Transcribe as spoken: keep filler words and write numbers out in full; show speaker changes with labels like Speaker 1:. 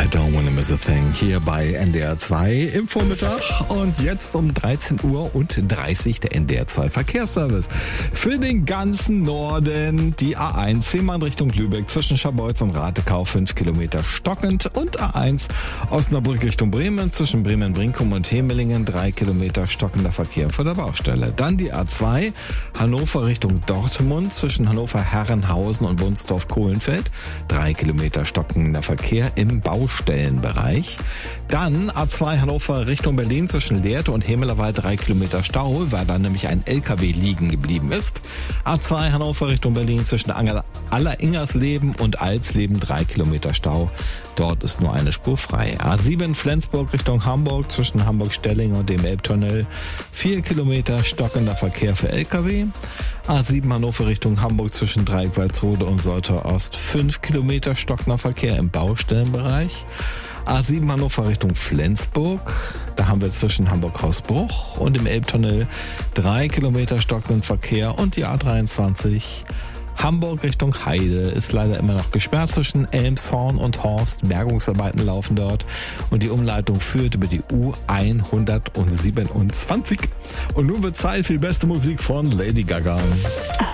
Speaker 1: I don't wanna miss a thing hier bei N D R zwei im Vormittag und jetzt um dreizehn Uhr und dreißig der N D R zwei Verkehrsservice. Für den ganzen Norden die A eins Fehmarn Richtung Lübeck zwischen Scharbeutz und Ratekau fünf Kilometer stockend und A eins Osnabrück Richtung Bremen zwischen Bremen-Brinkum und Hemelingen drei Kilometer stockender Verkehr vor der Baustelle. Dann die A zwei Hannover Richtung Dortmund zwischen Hannover-Herrenhausen und Bunsdorf-Kohlenfeld drei Kilometer stockender Verkehr im Baustellenbereich. Dann A zwei Hannover Richtung Berlin zwischen Lehrte und Hemelerwald drei Kilometer Stau, weil da nämlich ein L K W liegen geblieben ist. A zwei Hannover Richtung Berlin zwischen Aller-Ingersleben und Alsleben drei Kilometer Stau. Dort ist nur eine Spur frei. A sieben Flensburg Richtung Hamburg zwischen Hamburg-Stelling und dem Elbtunnel vier Kilometer stockender Verkehr für L K W. A sieben Hannover Richtung Hamburg zwischen Dreieck-Walsrode und Soltau Ost fünf Kilometer stockender Verkehr im Baustellenbereich. A sieben Hannover Richtung Flensburg, da haben wir zwischen Hamburg-Hausbruch und dem Elbtunnel drei Kilometer stockenden Verkehr und die A dreiundzwanzig Hamburg Richtung Heide ist leider immer noch gesperrt zwischen Elmshorn und Horst. Bergungsarbeiten laufen dort und die Umleitung führt über die U hundertsiebenundzwanzig. Und nun wird Zeit für die beste Musik von Lady Gaga.